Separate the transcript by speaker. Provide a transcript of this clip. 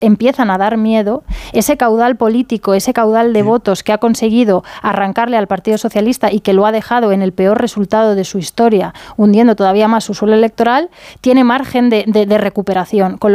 Speaker 1: empiezan a dar miedo, ese caudal político, ese caudal de votos que ha conseguido arrancarle al Partido Socialista y que lo ha dejado en el peor resultado de su historia, hundiendo todavía más su suelo electoral, tiene margen de recuperación. Con